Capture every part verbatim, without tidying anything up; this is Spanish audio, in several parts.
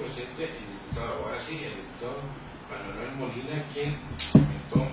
presente el diputado, ahora sí, el diputado Manuel Molina, quien comentó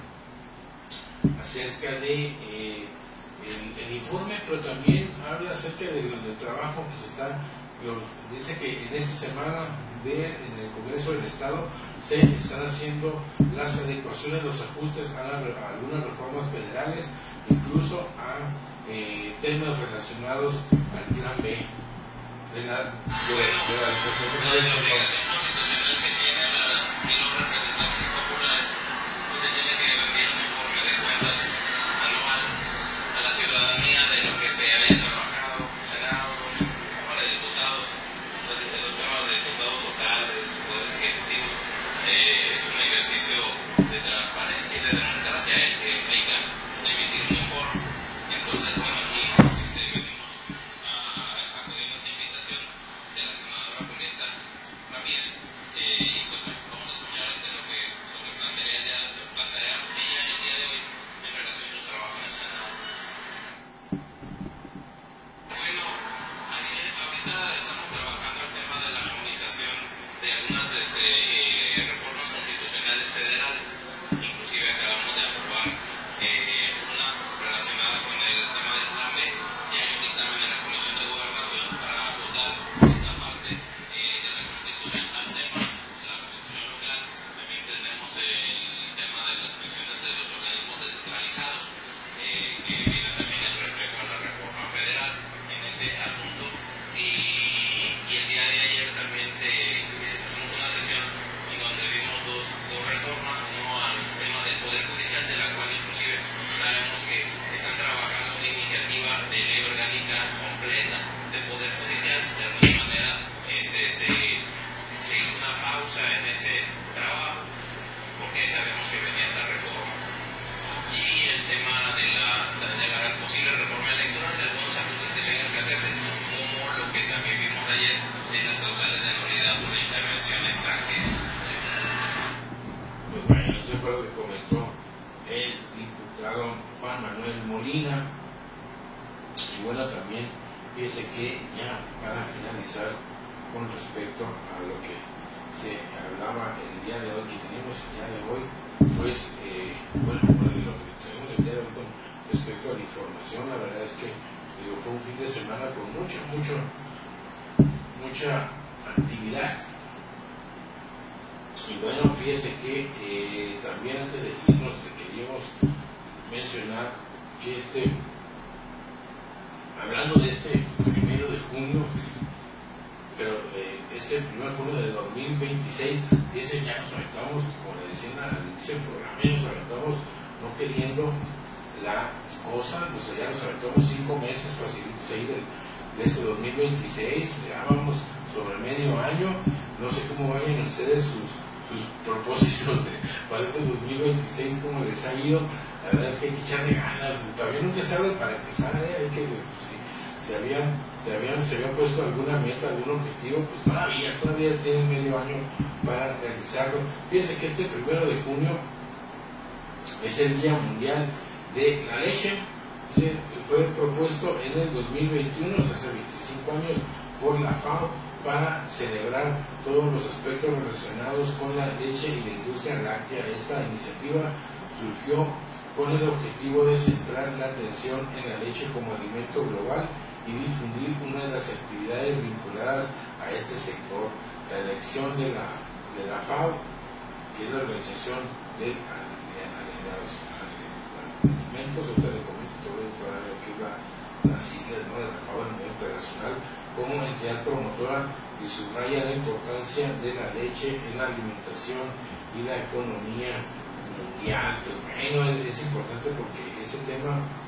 acerca de eh, el, el informe, pero también habla acerca del, del trabajo que se está, los, dice que en esta semana de, en el Congreso del Estado se están haciendo las adecuaciones, los ajustes a, la, a algunas reformas federales, incluso a eh, temas relacionados al Plan B de la, de, de la obligación constitucional que tienen las y los representantes populares, pues se tiene que emitir un informe de cuentas anual a la ciudadanía de lo que se haya trabajado, Senado, Cámara de Diputados, de los temas de diputados locales, poderes ejecutivos. Eh, es un ejercicio de transparencia y de democracia el que implica emitir un informe. Entonces, bueno, aquí este, venimos a acudir a esta invitación de la senadora Julieta Ramírez, eh, y pues bueno, vamos a escuchar este, lo que, lo que plantea ya, lo plantea ella el día de hoy en relación a su trabajo en el Senado. Bueno, ahí, ahorita estamos trabajando el tema de la armonización de algunas este, eh, reformas constitucionales federales. Inclusive acabamos de aprobar eh, una relacionada con el tema del Plan B. Ya hay un dictamen en la Comisión de Gobernación para abordar esta parte eh, de la Constitución al tema de la Constitución local. También tenemos el tema de las pensiones de los organismos descentralizados, eh, que viene también el reflejo a la reforma federal en ese asunto. Y, y el día de ayer también se, eh, tuvimos una sesión en donde vimos dos, dos reformas, uno al tema del Poder Judicial, de la cual inclusive sabemos que están trabajando una iniciativa de ley orgánica completa del Poder Judicial. De alguna manera este, se, se hizo una pausa en ese trabajo porque sabemos que venía esta reforma. Y el tema de la, de la posible reforma electoral, de algunos ajustes que tengan que hacerse, como lo que también vimos ayer en las causales de nulidad por la intervención extranjera. Pues bueno, eso fue lo que comentó el diputado Juan Manuel Molina. Y bueno, también fíjese que ya para finalizar con respecto a lo que se hablaba el día de hoy, que tenemos el día de hoy, pues eh, bueno, lo que tenemos el día de hoy con respecto a la información, la verdad es que digo, fue un fin de semana con mucho, mucho, mucha actividad. Y bueno, fíjese que eh, también antes de irnos queríamos mencionar que este, hablando de este primero de junio, pero eh, este primero de junio de dos mil veintiséis, ese ya nos aventamos, como le decían al inicio del programa, ya nos aventamos no queriendo la cosa, pues ya nos aventamos cinco meses facilitos ahí de, de este dos mil veintiséis, ya vamos sobre medio año, no sé cómo vayan ustedes sus sus propósitos de, para este dos mil veintiséis, cómo les ha ido. La verdad es que hay que echarle ganas, todavía nunca es tarde para empezar, ¿eh? Hay que, si, si habían, si habían, se habían puesto alguna meta, algún objetivo, pues todavía, todavía tienen medio año para realizarlo. Fíjense que este primero de junio es el Día Mundial de la Leche, ¿sí? Fue propuesto en el dos mil veintiuno, hace veinticinco años, por la FAO, para celebrar todos los aspectos relacionados con la leche y la industria láctea. Esta iniciativa surgió con el objetivo de centrar la atención en la leche como alimento global y difundir una de las actividades vinculadas a este sector. La elección de la, de la FAO, que es la Organización de Alimentos, ahorita le comento todo lo que es la, la sigla, ¿no?, de la FAO a nivel internacional, como entidad promotora, y subraya la importancia de la leche en la alimentación y la economía mundial. Pero bueno, es importante porque este tema